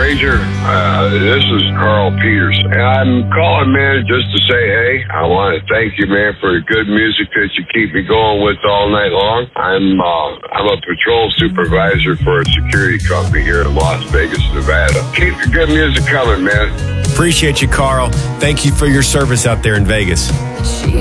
Ranger, this is Carl Peters. And I'm calling, man, just to say, hey, I want to thank you, man, for the good music that you keep me going with all night long. I'm a patrol supervisor for a security company here in Las Vegas, Nevada. Keep the good music coming, man. Appreciate you, Carl. Thank you for your service out there in Vegas.